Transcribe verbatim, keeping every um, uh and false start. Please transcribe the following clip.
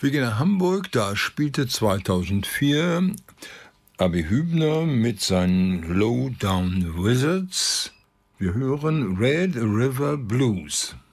Wir gehen nach Hamburg, da spielte zweitausendvier Abi Hübner mit seinen Low Down Wizards. Wir hören Red River Blues.